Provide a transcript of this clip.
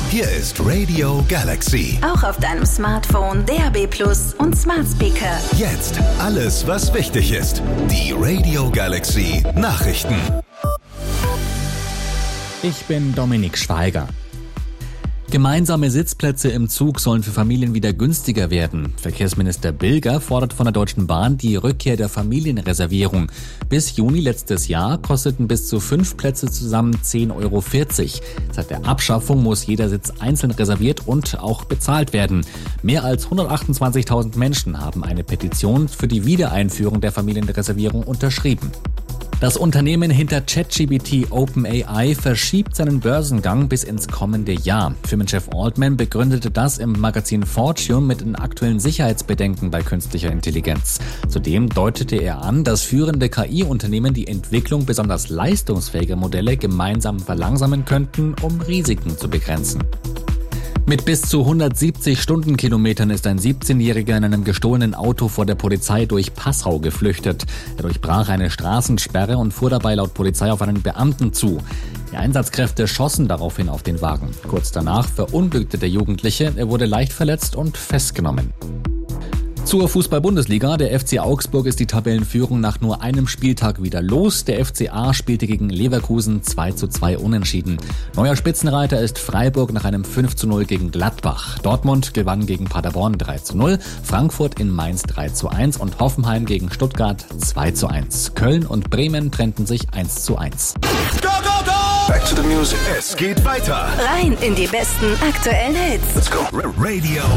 Hier ist Radio Galaxy. Auch auf deinem Smartphone, DAB+ und Smart Speaker. Jetzt alles, was wichtig ist. Die Radio Galaxy Nachrichten. Ich bin Dominik Schweiger. Gemeinsame Sitzplätze im Zug sollen für Familien wieder günstiger werden. Verkehrsminister Bilger fordert von der Deutschen Bahn die Rückkehr der Familienreservierung. Bis Juni letztes Jahr kosteten bis zu 5 Plätze zusammen 10,40 Euro. Seit der Abschaffung muss jeder Sitz einzeln reserviert und auch bezahlt werden. Mehr als 128.000 Menschen haben eine Petition für die Wiedereinführung der Familienreservierung unterschrieben. Das Unternehmen hinter ChatGPT OpenAI verschiebt seinen Börsengang bis ins kommende Jahr. Firmenchef Altman begründete das im Magazin Fortune mit den aktuellen Sicherheitsbedenken bei künstlicher Intelligenz. Zudem deutete er an, dass führende KI-Unternehmen die Entwicklung besonders leistungsfähiger Modelle gemeinsam verlangsamen könnten, um Risiken zu begrenzen. Mit bis zu 170 Stundenkilometern ist ein 17-Jähriger in einem gestohlenen Auto vor der Polizei durch Passau geflüchtet. Er durchbrach eine Straßensperre und fuhr dabei laut Polizei auf einen Beamten zu. Die Einsatzkräfte schossen daraufhin auf den Wagen. Kurz danach verunglückte der Jugendliche, er wurde leicht verletzt und festgenommen. Zur Fußball-Bundesliga. Der FC Augsburg ist die Tabellenführung nach nur einem Spieltag wieder los. Der FCA spielte gegen Leverkusen 2:2 unentschieden. Neuer Spitzenreiter ist Freiburg nach einem 5:0 gegen Gladbach. Dortmund gewann gegen Paderborn 3:0, Frankfurt in Mainz 3:1 und Hoffenheim gegen Stuttgart 2:1. Köln und Bremen trennten sich 1:1. Go, go, go! Back to the music. Es geht weiter. Rein in die besten aktuellen Hits. Let's go. Radio